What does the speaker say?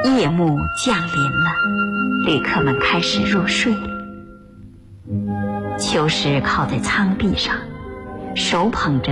夜幕降临了，旅客们开始入睡。秋实靠在舱壁上，手捧着